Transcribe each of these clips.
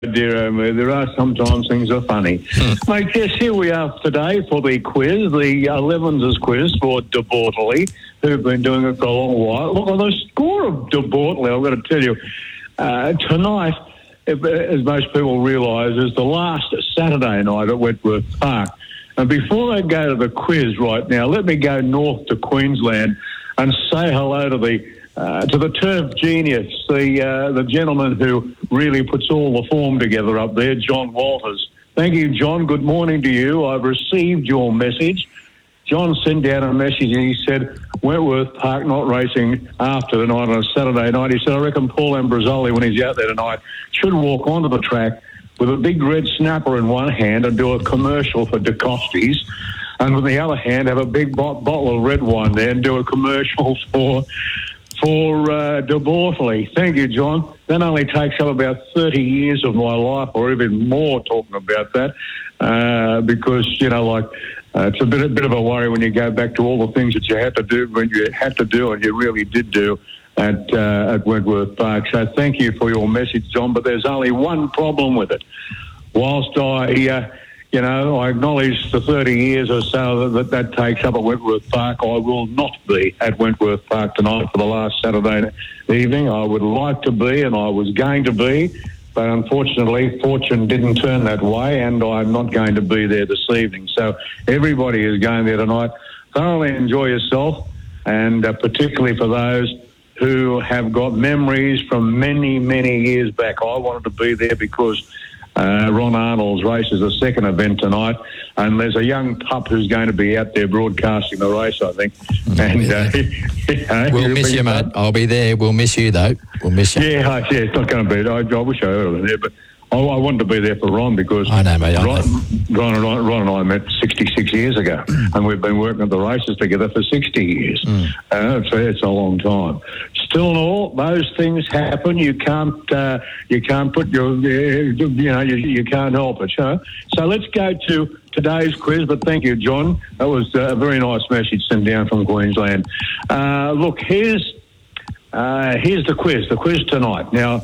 Dear me, there are sometimes things are funny. Mate, yes, here we are today for the quiz, the 11's quiz for De Bortoli, who've been doing it for a long while. Look, on the score of De Bortoli, I've got to tell you, tonight, as most people realise, is the last Saturday night at Wentworth Park. And before I go to the quiz right now, let me go north to Queensland and say hello to the turf genius, the gentleman who really puts all the form together up there, John Walters. Thank you, John. Good morning to you. I've received your message. John sent out a message and he said, Wentworth Park not racing after the night on a Saturday night. He said, I reckon Paul Ambrosoli, when he's out there tonight, should walk onto the track with a big red snapper in one hand and do a commercial for DeCoste's, and with the other hand have a big bottle of red wine there and do a commercial for De Bortoli. Thank you, John. That only takes up about 30 years of my life, or even more, talking about that, because, it's a bit of a worry when you go back to all the things that you had to do, and you really did do at Wentworth Park. So thank you for your message, John, but there's only one problem with it. Whilst I acknowledge the 30 years or so that takes up at Wentworth Park, I will not be at Wentworth Park tonight for the last Saturday evening. I would like to be, and I was going to be, but unfortunately, fortune didn't turn that way, and I'm not going to be there this evening. So everybody is going there tonight. Thoroughly enjoy yourself, and particularly for those who have got memories from many, many years back. I wanted to be there because Ron Arnold's race is the second event tonight, and there's a young pup who's going to be out there broadcasting the race, I think. And we'll miss you, mate. I'll be there. We'll miss you, though. We'll miss you. Yeah, it's not going to be. I wish I heard there, but I wanted to be there for Ron because I know, mate. Ron and I met 66 years ago, and we've been working at the races together for 60 years. It's a long time. Still in all, those things happen. You can't put you can't help it. So let's go to today's quiz. But thank you, John. That was a very nice message sent down from Queensland. Look, here's the quiz. The quiz tonight. Now,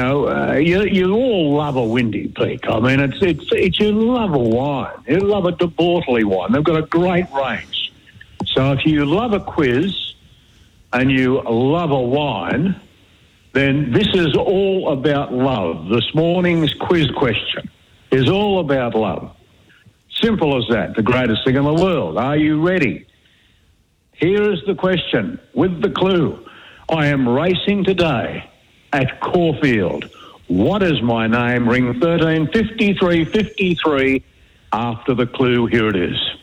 you all love a Windy Peak. I mean, it's you love a wine. You love a De Bortoli wine. They've got a great range. So if you love a quiz and you love a wine, then this is all about love. This morning's quiz question is all about love. Simple as that. The greatest thing in the world. Are you ready? Here is the question with the clue. I am racing today at Caulfield. What is my name? Ring 13 53 53 after the clue. Here it is.